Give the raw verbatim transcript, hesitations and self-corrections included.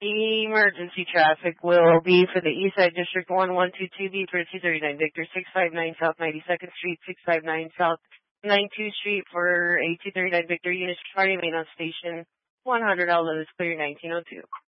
Emergency traffic will be for the East Side District one one two two B for two thirty-nine Victor, six five nine South ninety-second Street, six five nine South ninety-second Street for a two thirty-nine Victor unit. Remain on station one hundred L is clear nineteen oh two.